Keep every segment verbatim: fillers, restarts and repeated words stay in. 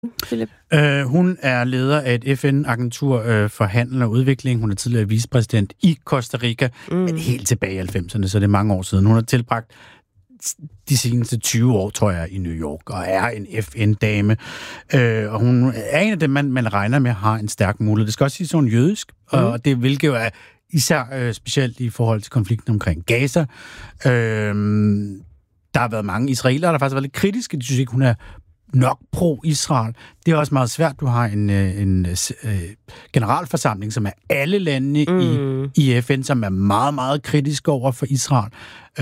Philip? Uh, hun er leder af et F N-agentur uh, for handel og udvikling. Hun er tidligere vicepræsident i Costa Rica, mm. men helt tilbage i halvfemserne, så det er mange år siden. Hun har tilbragt de seneste tyve år, tror jeg, i New York, og er en F N-dame. Uh, og hun er en af dem, man, man regner med har en stærk mulighed. Det skal også siges, at hun er jødisk, mm. og det hvilket jo er især uh, specielt i forhold til konflikten omkring Gaza. Uh, der har været mange israelere, der har faktisk været lidt kritiske. De synes ikke, hun er nok pro-Israel. Det er også meget svært. Du har en, en, en generalforsamling, som er alle landene mm. i, i F N, som er meget, meget kritisk over for Israel.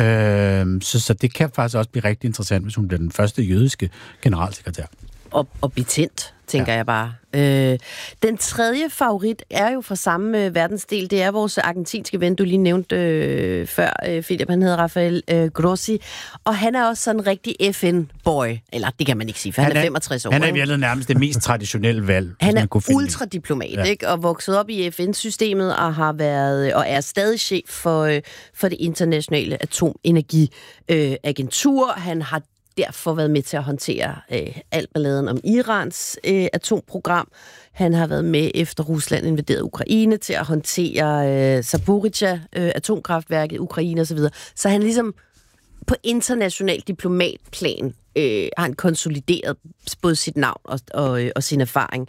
Øh, så, så det kan faktisk også blive rigtig interessant, hvis hun bliver den første jødiske generalsekretær. Og, og betændt, tænker ja. jeg bare. Øh, den tredje favorit er jo fra samme øh, verdensdel. Det er vores argentinske ven, du lige nævnte øh, før, øh, Philip. Han hedder Rafael øh, Grossi. Og han er også sådan en rigtig F N-boy. Eller det kan man ikke sige, for han, han er femogtres år. Han er i virkeligheden nærmest det mest traditionelle valg. Han er ultradiplomat, ja. ikke? Og vokset op i F N-systemet og har været og er stadig chef for, øh, for det internationale atomenergiagentur. Øh, han har derfor været med til at håndtere øh, alt balladen om Irans øh, atomprogram. Han har været med efter Rusland invaderede Ukraine til at håndtere øh, Zaporizhzhia, øh, atomkraftværket i Ukraine osv. Så han ligesom på international diplomatplan øh, har han konsolideret både sit navn og, og, og sin erfaring.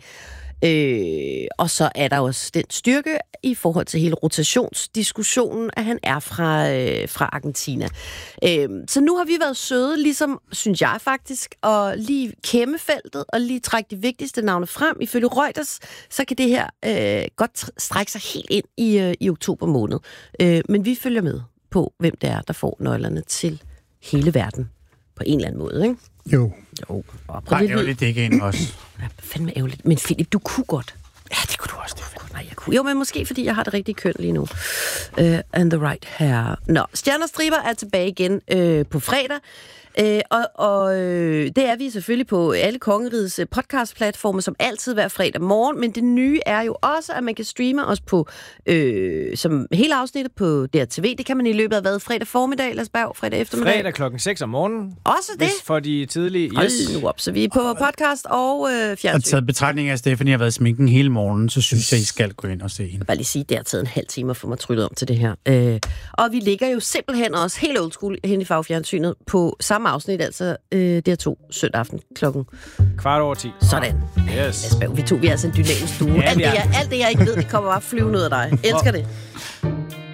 Øh, og så er der også den styrke i forhold til hele rotationsdiskussionen, at han er fra, øh, fra Argentina. Øh, så nu har vi været søde, ligesom, synes jeg faktisk, og lige kæmme feltet og lige trække de vigtigste navne frem. Ifølge Reuters, så kan det her øh, godt strække sig helt ind i, øh, i oktober måned. Øh, men vi følger med på, hvem det er, der får nøglerne til hele verden på en eller anden måde, ikke? Jo. Jo. Nej, ærgerligt, det ikke en også. Ja, fandme ærgerligt. Men Philip, du kunne godt. Ja, det kunne du også. Det kunne, nej, jeg kunne. Jo, men måske fordi jeg har det rigtige køn lige nu. Uh, and the right hair. Nå, Stjerner og Striber er tilbage igen uh, på fredag. Uh, og og øh, det er vi selvfølgelig på alle kongerigets podcastplatformer, som altid hver fredag morgen. Men det nye er jo også, at man kan streame os på øh, som hele afsnittet på D R T V. Det kan man i løbet af hvad? Fredag formiddag, Lars Berg? Fredag eftermiddag? Fredag klokken seks om morgenen. Også det? For de tidlige. Yes. Hold nu op. Så vi er på podcast og øh, fjernsyn. Og taget betragtning af, at Stephanie har været i sminken hele morgenen, så synes jeg, I skal gå ind og se hende. Jeg vil bare lige sige, det har taget en halv time at få mig tryllet om til det her. Øh, og vi ligger jo simpelthen også helt old school hen i fagfjernsynet på samme afsnit, altså øh, D R to søndag aften klokken kvart over ti. Sådan. Yes. Vi to, vi er altså en dynamisk stue. Ja, alt, det, jeg, alt det, jeg ikke ved, det kommer bare flyvende ud af dig. Elsker det.